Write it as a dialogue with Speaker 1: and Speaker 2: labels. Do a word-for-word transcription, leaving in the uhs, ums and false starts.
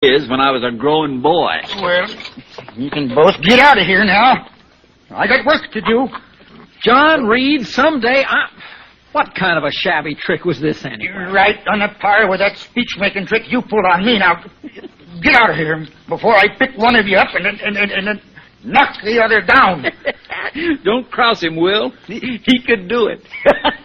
Speaker 1: is when I was a grown boy.
Speaker 2: Well, you can both get out of here now. I got work to do.
Speaker 3: John Reed, someday I... What kind of a shabby trick was this anyway?
Speaker 2: You're right on the par with that speech-making trick you pulled on me. Now, get out of here before I pick one of you up and then, and, and, and then knock the other down.
Speaker 1: Don't cross him, Will. He, he could do it.